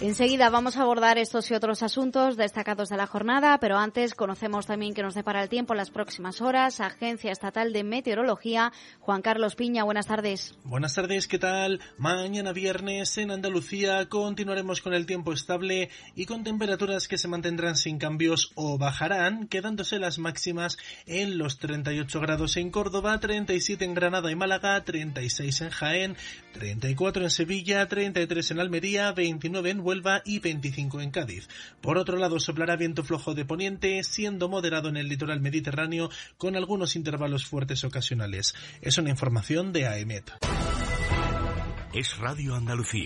Enseguida vamos a abordar estos y otros asuntos destacados de la jornada, pero antes conocemos también qué nos depara el tiempo en las próximas horas. Agencia Estatal de Meteorología, Juan Carlos Piña, buenas tardes. Buenas tardes, ¿qué tal? Mañana viernes en Andalucía continuaremos con el tiempo estable y con temperaturas que se mantendrán sin cambios o bajarán, quedándose las máximas en los 38 grados en Córdoba, 37 en Granada y Málaga, 36 en Jaén, 34 en Sevilla, 33 en Almería, 29 en Huelva y 25 en Cádiz. Por otro lado, soplará viento flojo de poniente, siendo moderado en el litoral mediterráneo, con algunos intervalos fuertes ocasionales. Es una información de AEMET. Es Radio Andalucía.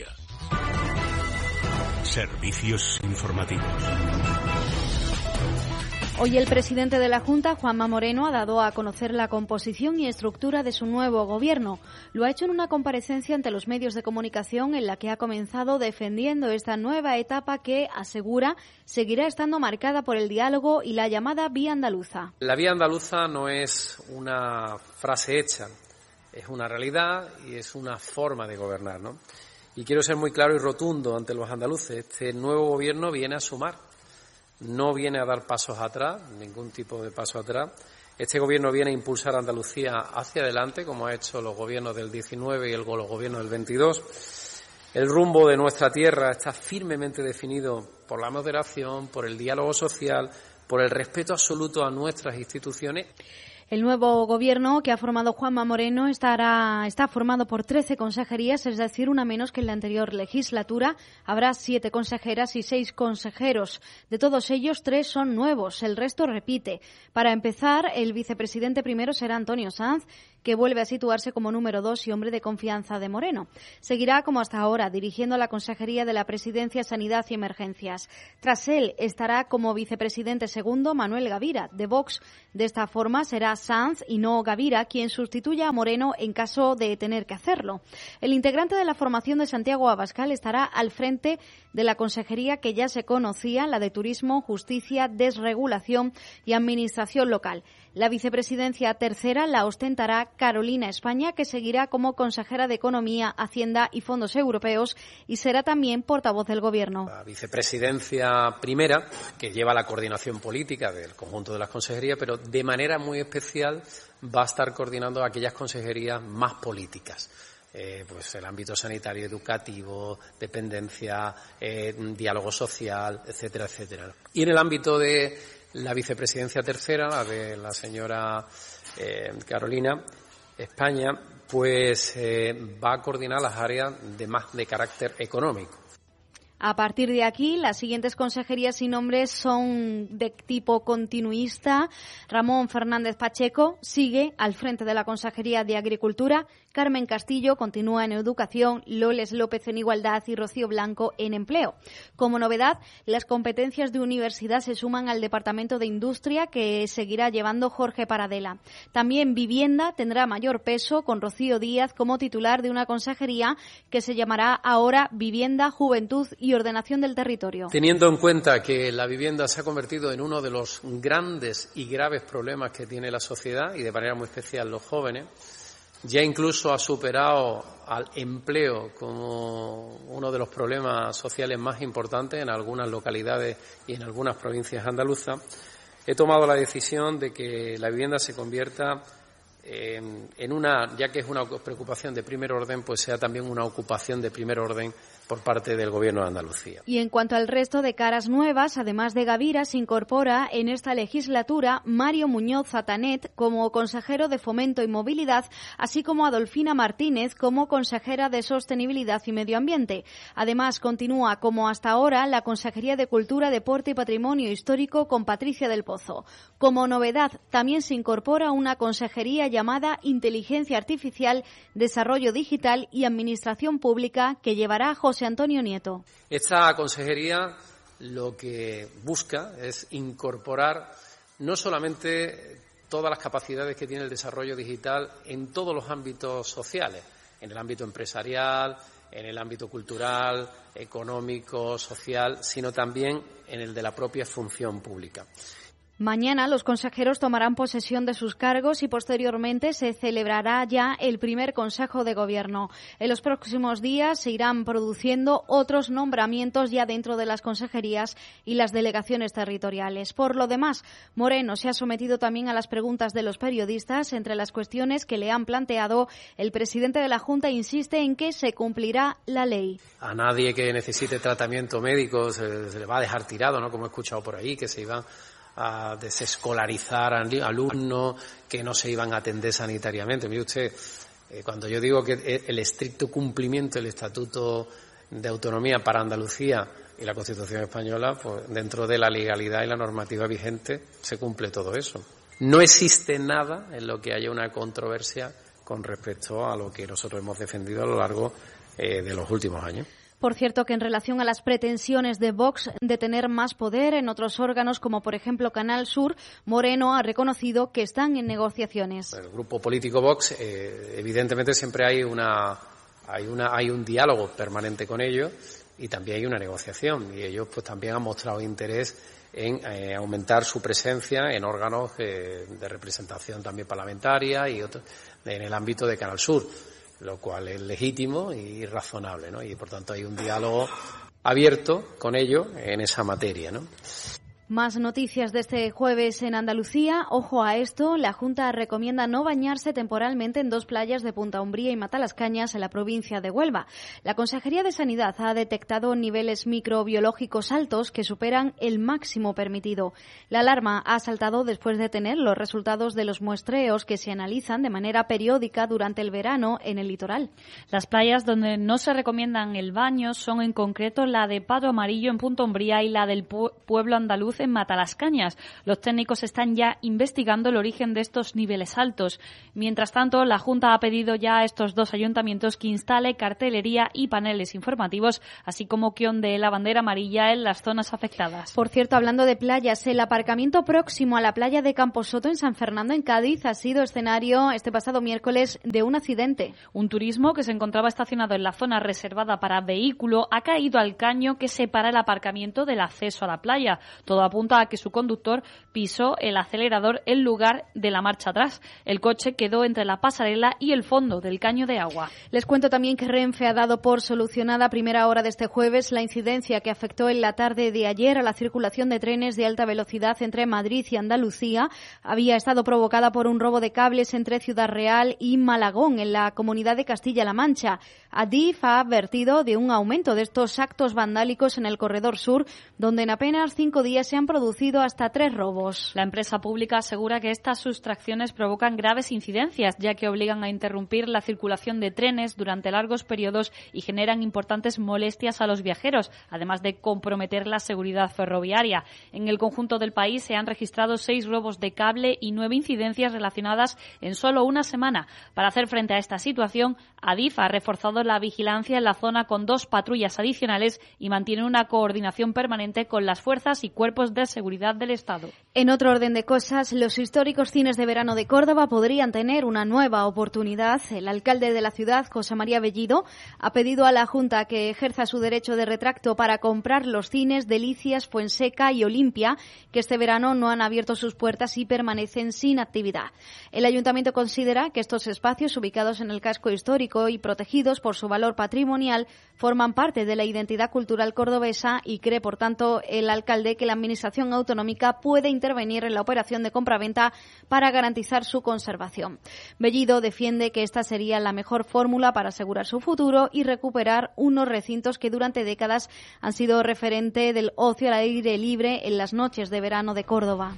Servicios informativos. Hoy el presidente de la Junta, Juanma Moreno, ha dado a conocer la composición y estructura de su nuevo gobierno. Lo ha hecho en una comparecencia ante los medios de comunicación en la que ha comenzado defendiendo esta nueva etapa que, asegura, seguirá estando marcada por el diálogo y la llamada vía andaluza. La vía andaluza no es una frase hecha, es una realidad y es una forma de gobernar, ¿no? Y quiero ser muy claro y rotundo ante los andaluces. Este nuevo gobierno viene a sumar. No viene a dar pasos atrás, ningún tipo de paso atrás. Este gobierno viene a impulsar a Andalucía hacia adelante, como ha hecho los gobiernos del 19 y los gobiernos del 22. El rumbo de nuestra tierra está firmemente definido por la moderación, por el diálogo social, por el respeto absoluto a nuestras instituciones. El nuevo gobierno que ha formado Juanma Moreno está formado por 13 consejerías, es decir, una menos que en la anterior legislatura. Habrá 7 consejeras y 6 consejeros. De todos ellos, 3 son nuevos, el resto repite. Para empezar, el vicepresidente primero será Antonio Sanz, que vuelve a situarse como número 2 y hombre de confianza de Moreno. Seguirá como hasta ahora, dirigiendo la Consejería de la Presidencia, Sanidad y Emergencias. Tras él estará como vicepresidente segundo Manuel Gavira, de Vox. De esta forma será Sanz y no Gavira quien sustituya a Moreno en caso de tener que hacerlo. El integrante de la formación de Santiago Abascal estará al frente de la consejería que ya se conocía, la de Turismo, Justicia, Desregulación y Administración Local. La vicepresidencia tercera la ostentará Carolina España, que seguirá como consejera de Economía, Hacienda y Fondos Europeos y será también portavoz del Gobierno. La vicepresidencia primera, que lleva la coordinación política del conjunto de las consejerías, pero de manera muy especial va a estar coordinando aquellas consejerías más políticas. Pues el ámbito sanitario, educativo, dependencia, diálogo social, etcétera, etcétera. Y en el ámbito de la vicepresidencia tercera, la de la señora Carolina España, pues va a coordinar las áreas de carácter económico. A partir de aquí, las siguientes consejerías y nombres son de tipo continuista. Ramón Fernández Pacheco sigue al frente de la Consejería de Agricultura, Carmen Castillo continúa en Educación, Loles López en Igualdad y Rocío Blanco en Empleo. Como novedad, las competencias de universidad se suman al Departamento de Industria que seguirá llevando Jorge Paradela. También Vivienda tendrá mayor peso con Rocío Díaz como titular de una consejería que se llamará ahora Vivienda, Juventud y Ordenación del Territorio. Teniendo en cuenta que la vivienda se ha convertido en uno de los grandes y graves problemas que tiene la sociedad y de manera muy especial los jóvenes, ya incluso ha superado al empleo como uno de los problemas sociales más importantes en algunas localidades y en algunas provincias andaluzas, he tomado la decisión de que la vivienda se convierta en una, ya que es una preocupación de primer orden, pues sea también una ocupación de primer orden por parte del Gobierno de Andalucía. Y en cuanto al resto de caras nuevas, además de Gavira, se incorpora en esta legislatura Mario Muñoz Zatanet como consejero de Fomento y Movilidad, así como Adolfina Martínez como consejera de Sostenibilidad y Medio Ambiente. Además, continúa como hasta ahora la Consejería de Cultura, Deporte y Patrimonio Histórico con Patricia del Pozo. Como novedad, también se incorpora una consejería llamada Inteligencia Artificial, Desarrollo Digital y Administración Pública que llevará José Antonio Nieto. Esta consejería lo que busca es incorporar no solamente todas las capacidades que tiene el desarrollo digital en todos los ámbitos sociales, en el ámbito empresarial, en el ámbito cultural, económico, social, sino también en el de la propia función pública. Mañana los consejeros tomarán posesión de sus cargos y posteriormente se celebrará ya el primer Consejo de Gobierno. En los próximos días se irán produciendo otros nombramientos ya dentro de las consejerías y las delegaciones territoriales. Por lo demás, Moreno se ha sometido también a las preguntas de los periodistas. Entre las cuestiones que le han planteado, el presidente de la Junta insiste en que se cumplirá la ley. A nadie que necesite tratamiento médico se le va a dejar tirado, ¿no? Como he escuchado por ahí, que se iban a desescolarizar a alumnos, que no se iban a atender sanitariamente. Mire usted, cuando yo digo que el estricto cumplimiento del Estatuto de Autonomía para Andalucía y la Constitución española, pues dentro de la legalidad y la normativa vigente se cumple todo eso. No existe nada en lo que haya una controversia con respecto a lo que nosotros hemos defendido a lo largo de los últimos años. Por cierto, que en relación a las pretensiones de Vox de tener más poder en otros órganos, como por ejemplo Canal Sur, Moreno ha reconocido que están en negociaciones. El grupo político Vox, evidentemente siempre hay un diálogo permanente con ellos y también hay una negociación. Y ellos pues también han mostrado interés en aumentar su presencia en órganos de representación también parlamentaria y otros en el ámbito de Canal Sur, lo cual es legítimo y razonable, ¿no? Y por tanto hay un diálogo abierto con ellos en esa materia, ¿no? Más noticias de este jueves en Andalucía. Ojo a esto, la Junta recomienda no bañarse temporalmente en dos playas de Punta Umbría y Matalascañas en la provincia de Huelva. La Consejería de Sanidad ha detectado niveles microbiológicos altos que superan el máximo permitido. La alarma ha saltado después de tener los resultados de los muestreos que se analizan de manera periódica durante el verano en el litoral. Las playas donde no se recomiendan el baño son en concreto la de Pato Amarillo en Punta Umbría y la del pueblo andaluz en Matalascañas. Los técnicos están ya investigando el origen de estos niveles altos. Mientras tanto, la Junta ha pedido ya a estos dos ayuntamientos que instale cartelería y paneles informativos, así como que ondee la bandera amarilla en las zonas afectadas. Por cierto, hablando de playas, el aparcamiento próximo a la playa de Camposoto en San Fernando, en Cádiz, ha sido escenario este pasado miércoles de un accidente. Un turismo que se encontraba estacionado en la zona reservada para vehículo ha caído al caño que separa el aparcamiento del acceso a la playa. Todo apunta a que su conductor pisó el acelerador en lugar de la marcha atrás. El coche quedó entre la pasarela y el fondo del caño de agua. Les cuento también que Renfe ha dado por solucionada a primera hora de este jueves la incidencia que afectó en la tarde de ayer a la circulación de trenes de alta velocidad entre Madrid y Andalucía. Había estado provocada por un robo de cables entre Ciudad Real y Malagón, en la comunidad de Castilla-La Mancha. Adif ha advertido de un aumento de estos actos vandálicos en el corredor sur, donde en apenas 5 días se han producido hasta 3 robos. La empresa pública asegura que estas sustracciones provocan graves incidencias, ya que obligan a interrumpir la circulación de trenes durante largos periodos y generan importantes molestias a los viajeros, además de comprometer la seguridad ferroviaria. En el conjunto del país se han registrado 6 robos de cable y 9 incidencias relacionadas en solo una semana. Para hacer frente a esta situación, Adif ha reforzado la vigilancia en la zona con 2 patrullas adicionales y mantiene una coordinación permanente con las fuerzas y cuerpos de seguridad del Estado. En otro orden de cosas, los históricos cines de verano de Córdoba podrían tener una nueva oportunidad. El alcalde de la ciudad, José María Bellido, ha pedido a la Junta que ejerza su derecho de retracto para comprar los cines Delicias, Fuenseca y Olimpia, que este verano no han abierto sus puertas y permanecen sin actividad. El ayuntamiento considera que estos espacios, ubicados en el casco histórico y protegidos por su valor patrimonial, forman parte de la identidad cultural cordobesa y cree, por tanto, el alcalde que la Administración autonómica puede intervenir en la operación de compraventa para garantizar su conservación. Bellido defiende que esta sería la mejor fórmula para asegurar su futuro y recuperar unos recintos que durante décadas han sido referente del ocio al aire libre en las noches de verano de Córdoba.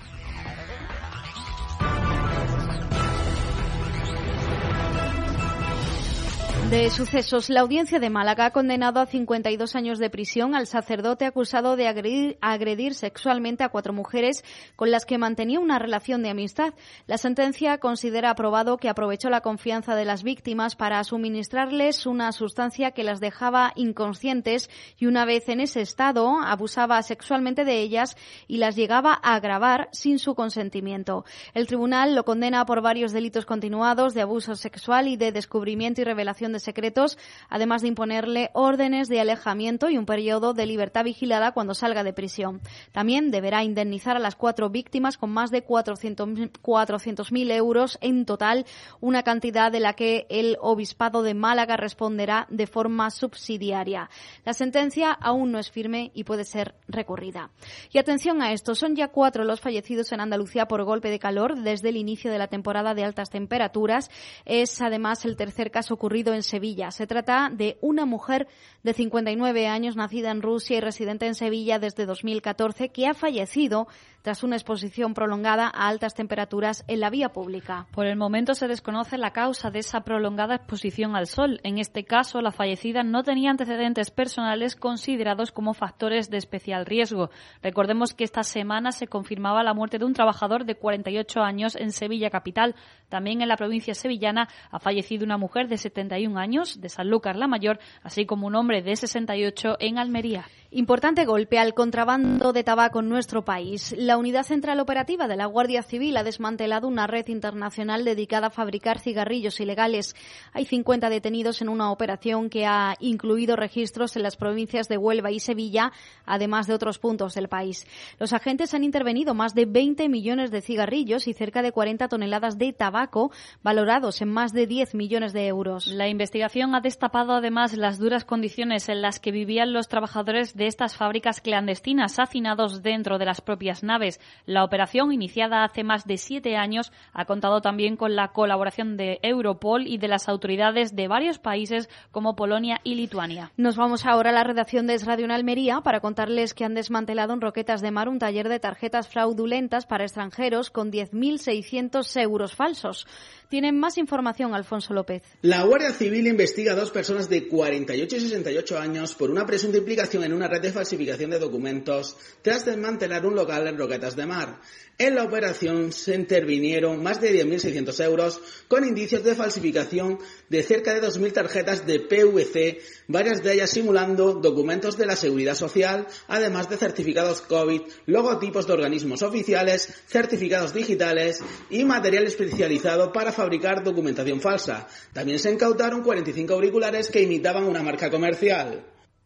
De sucesos, la Audiencia de Málaga ha condenado a 52 años de prisión al sacerdote acusado de agredir sexualmente a 4 mujeres con las que mantenía una relación de amistad. La sentencia considera aprobado que aprovechó la confianza de las víctimas para suministrarles una sustancia que las dejaba inconscientes y una vez en ese estado abusaba sexualmente de ellas y las llegaba a grabar sin su consentimiento. El tribunal lo condena por varios delitos continuados de abuso sexual y de descubrimiento y revelación de de secretos, además de imponerle órdenes de alejamiento y un periodo de libertad vigilada cuando salga de prisión. También deberá indemnizar a las 4 víctimas con más de 400.000 euros en total, una cantidad de la que el Obispado de Málaga responderá de forma subsidiaria. La sentencia aún no es firme y puede ser recurrida. Y atención a esto, son ya 4 los fallecidos en Andalucía por golpe de calor desde el inicio de la temporada de altas temperaturas. Es además el tercer caso ocurrido en Sevilla. Se trata de una mujer de 59 años, nacida en Rusia y residente en Sevilla desde 2014, que ha fallecido tras una exposición prolongada a altas temperaturas en la vía pública. Por el momento se desconoce la causa de esa prolongada exposición al sol. En este caso, la fallecida no tenía antecedentes personales considerados como factores de especial riesgo. Recordemos que esta semana se confirmaba la muerte de un trabajador de 48 años en Sevilla capital. También en la provincia sevillana ha fallecido una mujer de 71 años de Sanlúcar la Mayor, así como un hombre de 68 en Almería. Importante golpe al contrabando de tabaco en nuestro país. La Unidad Central Operativa de la Guardia Civil ha desmantelado una red internacional dedicada a fabricar cigarrillos ilegales. Hay 50 detenidos en una operación que ha incluido registros en las provincias de Huelva y Sevilla, además de otros puntos del país. Los agentes han intervenido más de 20 millones de cigarrillos y cerca de 40 toneladas de tabaco, valorados en más de 10 millones de euros. La investigación ha destapado además las duras condiciones en las que vivían los trabajadores de estas fábricas clandestinas, hacinados dentro de las propias naves. La operación, iniciada hace más de 7 años, ha contado también con la colaboración de Europol y de las autoridades de varios países como Polonia y Lituania. Nos vamos ahora a la redacción de Es Radio en Almería para contarles que han desmantelado en Roquetas de Mar un taller de tarjetas fraudulentas para extranjeros con 10.600 euros falsos. Tienen más información, Alfonso López. La Guardia Civil investiga a 2 personas de 48 y 68 años por una presunta implicación en una red de falsificación de documentos tras desmantelar un local en Roquetas de Mar. En la operación se intervinieron más de 10.600 euros con indicios de falsificación de cerca de 2.000 tarjetas de PVC, varias de ellas simulando documentos de la Seguridad Social, además de certificados COVID, logotipos de organismos oficiales, certificados digitales y material especializado para fabricar documentación falsa. También se incautaron 45 auriculares que imitaban una marca comercial.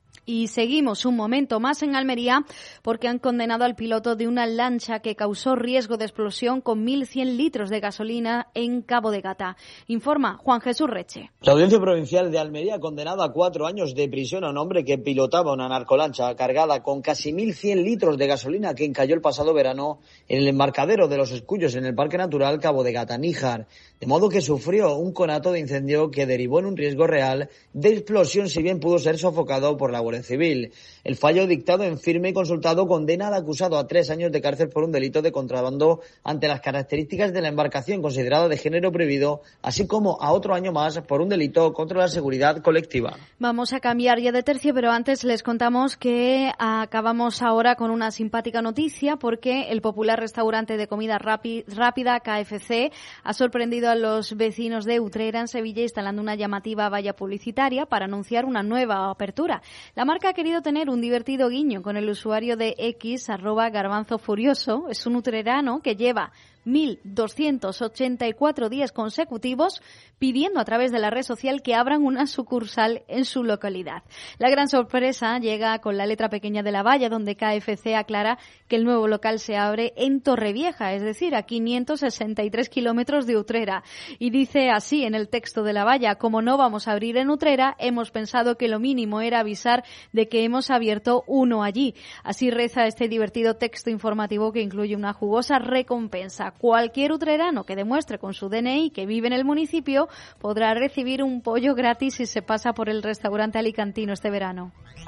Y seguimos un momento más en Almería porque han condenado al piloto de una lancha que causó riesgo de explosión con 1.100 litros de gasolina en Cabo de Gata. Informa Juan Jesús Reche. La Audiencia Provincial de Almería ha condenado a 4 años de prisión a un hombre que pilotaba una narcolancha cargada con casi 1.100 litros de gasolina que encalló el pasado verano en el embarcadero de Los Escullos en el Parque Natural Cabo de Gata, Níjar. De modo que sufrió un conato de incendio que derivó en un riesgo real de explosión, si bien pudo ser sofocado por la Guardia Civil. El fallo dictado en firme y consultado condena al acusado a 3 años de cárcel por un delito de contrabando ante las características de la embarcación considerada de género prohibido, así como a otro año más por un delito contra la seguridad colectiva. Vamos a cambiar ya de tercio, pero antes les contamos que acabamos ahora con una simpática noticia porque el popular restaurante de comida rápida KFC ha sorprendido a los vecinos de Utrera en Sevilla instalando una llamativa valla publicitaria para anunciar una nueva apertura. La marca ha querido tener un divertido guiño con el usuario de X, @garbanzofurioso. Es un utrerano que lleva 1.284 días consecutivos pidiendo a través de la red social que abran una sucursal en su localidad. La gran sorpresa llega con la letra pequeña de la valla, donde KFC aclara que el nuevo local se abre en Torrevieja, es decir, a 563 kilómetros de Utrera. Y dice así en el texto de la valla: como no vamos a abrir en Utrera, hemos pensado que lo mínimo era avisar de que hemos abierto uno allí. Así reza este divertido texto informativo que incluye una jugosa recompensa. Cualquier utrerano que demuestre con su DNI que vive en el municipio podrá recibir un pollo gratis si se pasa por el restaurante alicantino este verano.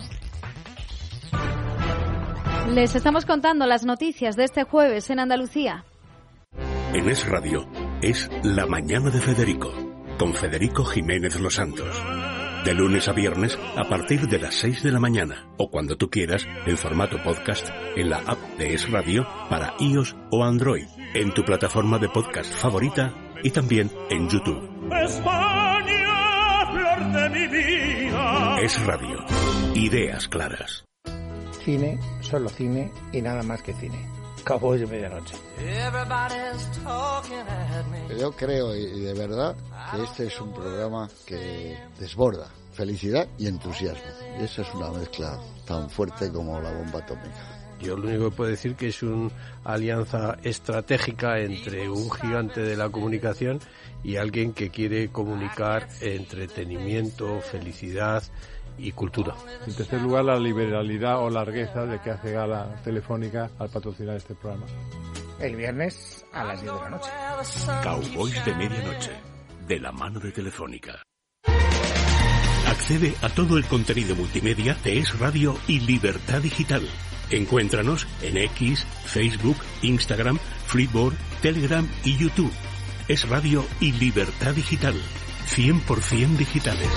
Les estamos contando las noticias de este jueves en Andalucía. En Es Radio es La Mañana de Federico, con Federico Jiménez Los Santos. De lunes a viernes a partir de las 6 de la mañana o cuando tú quieras en formato podcast en la app de Es Radio para iOS o Android, en tu plataforma de podcast favorita y también en YouTube. España, flor de mi vida. Es Radio. Ideas claras. Cine, solo cine y nada más que cine. Cowboys de Medianoche. Yo creo y de verdad que este es un programa que desborda felicidad y entusiasmo. Y esa es una mezcla tan fuerte como la bomba atómica. Yo lo único que puedo decir que es una alianza estratégica entre un gigante de la comunicación y alguien que quiere comunicar entretenimiento, felicidad y cultura. En tercer lugar, la liberalidad o largueza de que hace gala Telefónica al patrocinar este programa. El viernes a las 10 de la noche. Cowboys de Medianoche, de la mano de Telefónica. Accede a todo el contenido multimedia de Es Radio y Libertad Digital. Encuéntranos en X, Facebook, Instagram, Flipboard, Telegram y YouTube. Es Radio y Libertad Digital. 100% digitales.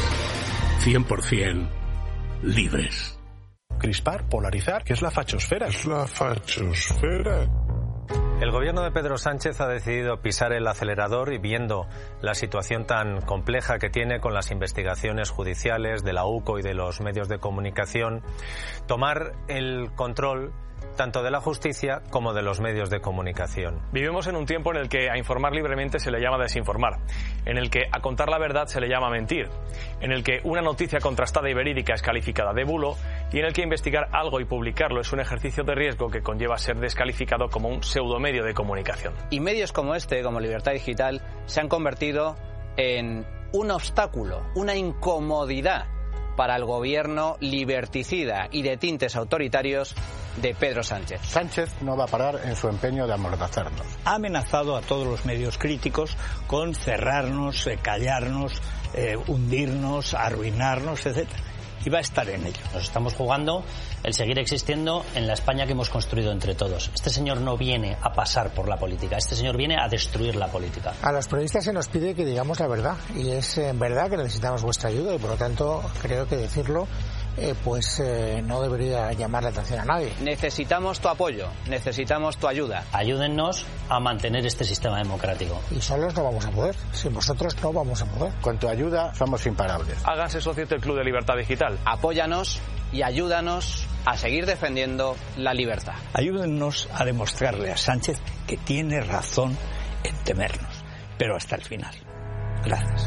100% libres. Crispar, polarizar, ¿qué es la fachosfera? Es la fachosfera. El gobierno de Pedro Sánchez ha decidido pisar el acelerador y, viendo la situación tan compleja que tiene con las investigaciones judiciales de la UCO y de los medios de comunicación, tomar el control tanto de la justicia como de los medios de comunicación. Vivimos en un tiempo en el que a informar libremente se le llama desinformar, en el que a contar la verdad se le llama mentir, en el que una noticia contrastada y verídica es calificada de bulo y en el que investigar algo y publicarlo es un ejercicio de riesgo que conlleva ser descalificado como un pseudomedio de comunicación. Y medios como este, como Libertad Digital, se han convertido en un obstáculo, una incomodidad para el gobierno liberticida y de tintes autoritarios de Pedro Sánchez. Sánchez no va a parar en su empeño de amordazarnos. Ha amenazado a todos los medios críticos con cerrarnos, callarnos, hundirnos, arruinarnos, etcétera. Y va a estar en ello. Nos estamos jugando el seguir existiendo en la España que hemos construido entre todos. Este señor no viene a pasar por la política, este señor viene a destruir la política. A los periodistas se nos pide que digamos la verdad, y es verdad que necesitamos vuestra ayuda, y por lo tanto creo que decirlo no debería llamar la atención a nadie. Necesitamos tu apoyo, necesitamos tu ayuda. Ayúdennos a mantener este sistema democrático. Y solos no vamos a poder, sin vosotros no vamos a poder. Con tu ayuda somos imparables. Háganse socios del Club de Libertad Digital. Apóyanos y ayúdanos a seguir defendiendo la libertad. Ayúdennos a demostrarle a Sánchez que tiene razón en temernos, pero hasta el final. Gracias.